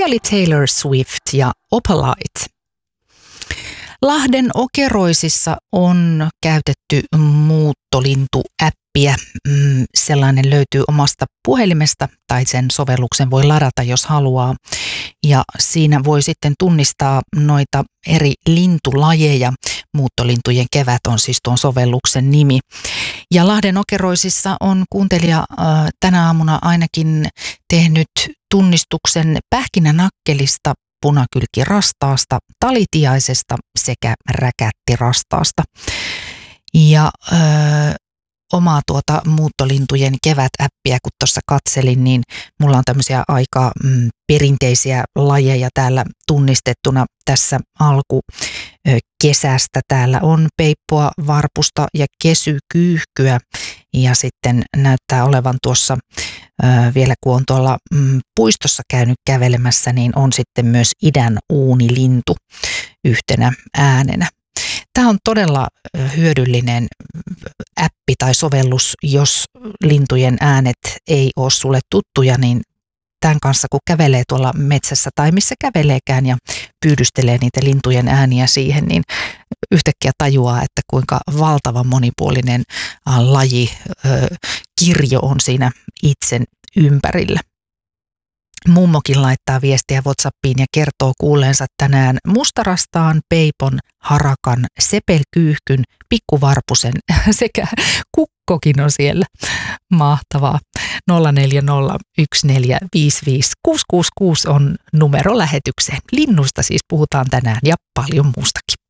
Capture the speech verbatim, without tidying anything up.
oli Taylor Swift ja Opalite. Lahden Okeroisissa on käytetty muuttolintuäppiä. Sellainen löytyy omasta puhelimesta tai sen sovelluksen voi ladata, jos haluaa. Ja siinä voi sitten tunnistaa noita eri lintulajeja. Muuttolintujen kevät on siis tuon sovelluksen nimi. Ja Lahden Okeroisissa on kuuntelija äh, tänä aamuna ainakin tehnyt tunnistuksen pähkinänakkelista, punakylkirastaasta, talitiaisesta sekä räkättirastaasta. Ja ö, omaa tuota muuttolintujen kevät-äppiä, kun tuossa katselin, niin mulla on tämmöisiä aika mm, perinteisiä lajeja täällä tunnistettuna tässä alku ö, kesästä. Täällä on peippoa, varpusta ja kesykyyhkyä ja sitten näyttää olevan tuossa ö, vielä kun on tuolla mm, puistossa käynyt kävelemässä, niin on sitten myös idän uunilintu yhtenä äänenä. Tämä on todella hyödyllinen appi tai sovellus, jos lintujen äänet ei ole sulle tuttuja, niin tämän kanssa kun kävelee tuolla metsässä tai missä käveleekään ja pyydystelee niitä lintujen ääniä siihen, niin yhtäkkiä tajuaa, että kuinka valtavan monipuolinen laji, kirjo on siinä itsen ympärillä. Mummokin laittaa viestiä WhatsAppiin ja kertoo kuulleensa tänään mustarastaan, peipon, harakan, sepelkyyhkyn, pikkuvarpusen sekä kukkokin on siellä. Mahtavaa. nolla neljä nolla yksi neljä viisi viisi kuusi kuusi kuusi on numero lähetykseen. Linnusta siis puhutaan tänään ja paljon muustakin.